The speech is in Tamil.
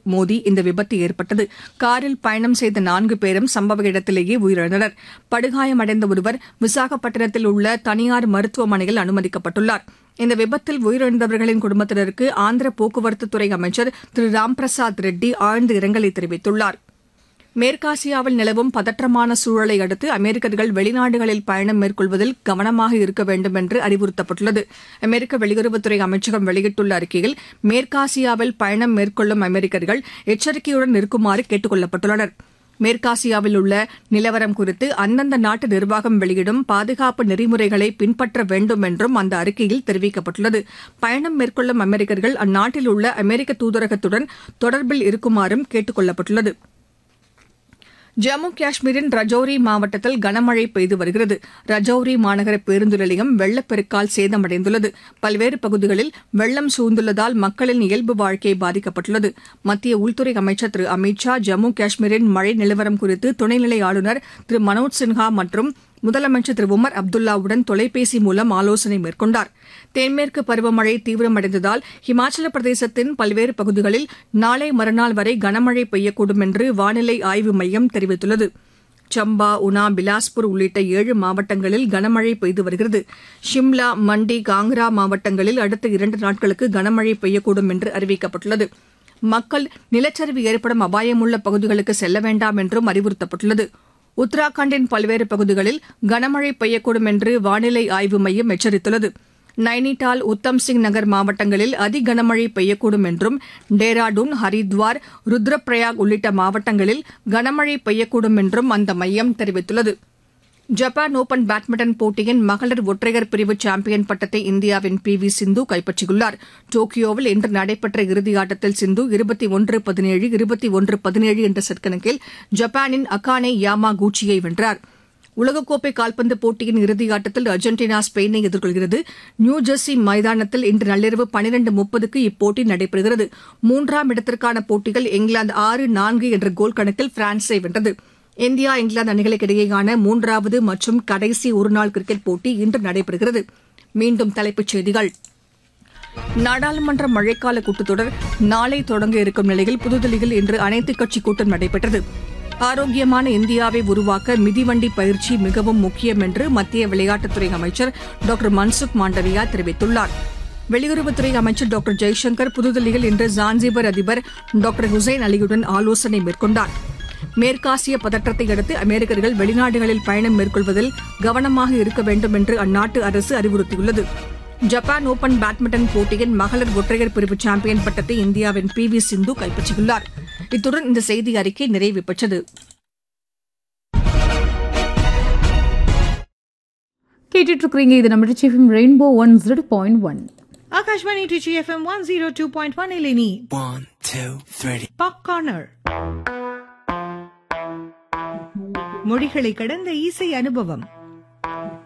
மோதி இந்த விபத்து ஏற்பட்டது. காரில் பயணம் செய்த 4 பேரும் சம்பவ இடத்திலேயே உயிரிழந்தனர். படுகாயமடைந்த ஒருவர் விசாகப்பட்டினத்தில் உள்ள தனியார் மருத்துவமனையில் அனுமதிக்கப்பட்டுள்ளார். இந்த விபத்தில் உயிரிழந்தவர்களின் குடும்பத்தினருக்கு ஆந்திர போக்குவரத்துத்துறை அமைச்சர் திரு ராம்பிரசாத் ரெட்டி ஆழ்ந்த இரங்கலை தெரிவித்துள்ளார். மேற்காசியாவில் நிலவும் பதற்றமான சூழலை அடுத்து அமெரிக்கர்கள் வெளிநாடுகளில் பயணம் மேற்கொள்வதில் கவனமாக இருக்க வேண்டும் என்று அறிவுறுத்தப்பட்டுள்ளது. அமெரிக்க வெளியுறவுத்துறை அமைச்சகம் வெளியிட்டுள்ள அறிக்கையில் மேற்காசியாவில் பயணம் மேற்கொள்ளும் அமெரிக்கர்கள் எச்சரிக்கையுடன் இருக்குமாறு கேட்டுக் கொள்ளப்பட்டுள்ளனர். மேற்காசியாவில் உள்ள நிலவரம் குறித்து அந்தந்த நாட்டு நிர்வாகம் வெளியிடும் பாதுகாப்பு நெறிமுறைகளை பின்பற்ற வேண்டும் என்றும் அந்த அறிக்கையில் தெரிவிக்கப்பட்டுள்ளது. பயணம் மேற்கொள்ளும் அமெரிக்கர்கள் அந்நாட்டில் உள்ள அமெரிக்க தூதரகத்துடன் தொடர்பில் இருக்குமாறும் கேட்டுக் கொள்ளப்பட்டுள்ளது. ஜம்மு காஷ்மீரின் ரஜோரி மாவட்டத்தில் கனமழை பெய்து வருகிறது. ரஜோரி மாநகர பேருந்து நிலையம் வெள்ளப்பெருக்கால் சேதமடைந்துள்ளது. பல்வேறு பகுதிகளில் வெள்ளம் சூழ்ந்துள்ளதால் மக்களின் இயல்பு வாழ்க்கை பாதிக்கப்பட்டுள்ளது. மத்திய உள்துறை அமைச்சர் திரு அமித் ஷா ஜம்மு காஷ்மீரின் மழை நிலவரம் குறித்து துணைநிலை ஆளுநர் திரு மனோஜ் சின்ஹா மற்றும் முதலமைச்சர் திரு உமர் அப்துல்லாவுடன் தொலைபேசி மூலம் ஆலோசனை மேற்கொண்டார். தென்மேற்கு பருவமழை தீவிரமடைந்ததால் இமாச்சல பிரதேசத்தின் பல்வேறு பகுதிகளில் நாளை மறுநாள் வரை கனமழை பெய்யக்கூடும் என்று வானிலை ஆய்வு மையம் தெரிவித்துள்ளது. சம்பா, உனா, பிலாஸ்பூர் உள்ளிட்ட 7 மாவட்டங்களில் கனமழை பெய்து வருகிறது. ஷிம்லா, மண்டி, காங்க்ரா மாவட்டங்களில் அடுத்த 2 நாட்களுக்கு கனமழை பெய்யக்கூடும் என்று அறிவிக்கப்பட்டுள்ளது. மக்கள் நிலச்சரிவு ஏற்படும் அபாயமுள்ள பகுதிகளுக்கு செல்ல வேண்டாம் என்றும் அறிவுறுத்தப்பட்டுள்ளது. உத்தராகண்டின் பல்வேறு பகுதிகளில் கனமழை பெய்யக்கூடும் என்று வானிலை ஆய்வு மையம் எச்சரித்துள்ளது. நைனிடால், உத்தம் சிங் நகர் மாவட்டங்களில் அதி கனமழை பெய்யக்கூடும் என்றும் டேராடூன், ஹரித்வார், ருத்ரப்பிரயாக் உள்ளிட்ட மாவட்டங்களில் கனமழை பெய்யக்கூடும் என்றும் அந்த மையம் தெரிவித்துள்ளது. ஜப்பான் ஓபன் பேட்மிண்டன் போட்டியின் மகளிர் ஒற்றையர் பிரிவு சாம்பியன் பட்டத்தை இந்தியாவின் PV சிந்து கைப்பற்றியுள்ளார். டோக்கியோவில் இன்று நடைபெற்ற இறுதியாட்டத்தில் சிந்து 21-17, 21-17 என்ற செட் கணக்கில் ஜப்பானின் அகானே யாமாகூச்சியை வென்றார். உலகக்கோப்பை கால்பந்து போட்டியின் இறுதியாட்டத்தில் அர்ஜென்டினா ஸ்பெயினை எதிர்கொள்கிறது. நியூஜெர்சி மைதானத்தில் இன்று நள்ளிரவு 12:30க்கு இப்போட்டி நடைபெறுகிறது. 3ஆம் இடத்திற்கான போட்டியில் இங்கிலாந்து 6-4 என்ற கோல் கணக்கில் பிரான்ஸை வென்றது. இந்தியா, இங்கிலாந்து அணிகளுக்கு இடையேயான 3வது மற்றும் கடைசி ஒருநாள் கிரிக்கெட் போட்டி இன்று நடைபெறுகிறது. மீண்டும் தலைப்புச் செய்திகள். நாடாளுமன்ற மழைக்கால கூட்டத்தொடர் நாளை தொடங்க இருக்கும் நிலையில் புதுதில்லியில் இன்று அனைத்துக் கட்சி கூட்டம் நடைபெற்றது. ஆரோக்கியமான இந்தியாவை உருவாக்க மிதிவண்டி பயிற்சி மிகவும் முக்கியம் என்று மத்திய விளையாட்டுத்துறை அமைச்சர் டாக்டர் மன்சுக் மாண்டவியா தெரிவித்துள்ளார். வெளியுறவுத்துறை அமைச்சர் டாக்டர் ஜெய்சங்கர் புதுதில்லியில் இன்று ஜான்சிபர் அதிபர் டாக்டர் ஹுசைன் அலியுடன் ஆலோசனை மேற்கொண்டார். மேற்காசிய பதற்றத்தை அடுத்து அமெரிக்கர்கள் வெளிநாடுகளில் பயணம் மேற்கொள்வதில் கவனமாக இருக்க வேண்டும் என்று அந்நாட்டு அரசு அறிவுறுத்தியுள்ளது. ஜப்பான் ஓபன் பேட்மிண்டன் போட்டியின் மகளிர் ஒற்றையர் பிரிவு சாம்பியன் பட்டத்தை இந்தியாவின் PV சிந்து கைப்பற்றியுள்ளார். இத்துடன் இந்த செய்தி அறிக்கை நிறைவு பெற்றது. கேட்டுட்டு இருக்கிறீங்க, இது நம்ம FM rainbow 100.1. Akashvani Trichy FM 102.1 இலினி 1 2 3 pop corner. மொழிகளை கடந்த இசை அனுபவம்.